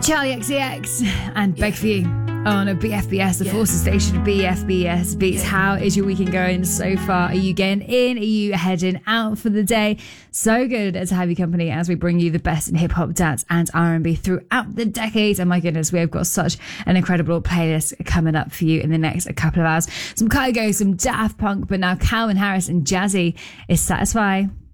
Charlie XCX and Beg For You on a BFBS, the Forces station of BFBS Beats. How is your weekend going so far? Are you getting in? Are you heading out for the day? So good to have you company as we bring you the best in hip hop, dance and R&B throughout the decades. And my goodness, we have got such an incredible playlist coming up for you in the next couple of hours. Some Kygo, some Daft Punk, but now Calvin Harris and Jazzy is Satisfy.